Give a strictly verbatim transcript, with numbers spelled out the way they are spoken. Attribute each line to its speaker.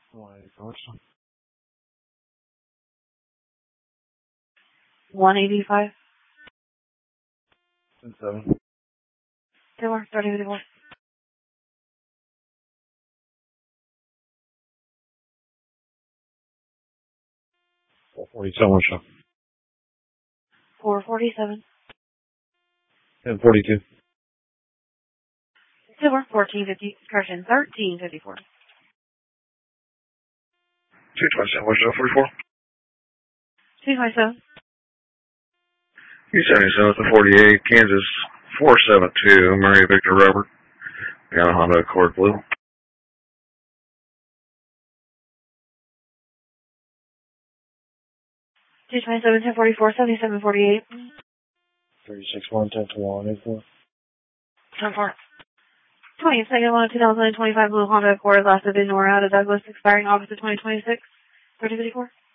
Speaker 1: one eighty-four.
Speaker 2: one eighty-five.
Speaker 1: ten seven.
Speaker 2: Two thirty fifty-four.
Speaker 1: four forty-seven, one shot.
Speaker 2: four forty-seven.
Speaker 1: ten forty-two.
Speaker 2: Silver, fourteen fifty, correction, thirteen fifty-four.
Speaker 1: two twenty-seven, one shot, forty-four.
Speaker 2: two twenty-seven.
Speaker 1: two seventy-seven to forty-eight, Kansas, four seven two, Murray Victor Robert. Got a Honda Accord Blue.
Speaker 2: two twenty-seven, ten forty-four, seventy-seven forty-eight.
Speaker 1: thirty-six one, ten to one, eighty-four.
Speaker 2: ten four. twenty-second one, two thousand twenty-five Blue Honda Accord, last of Nora out of Douglas, expiring August of twenty twenty-six. thirty fifty-four.